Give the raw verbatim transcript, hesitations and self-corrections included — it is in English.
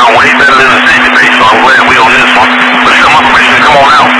way better than the safety base, so I'm glad we on this one. Let's come up, Christian, come on out.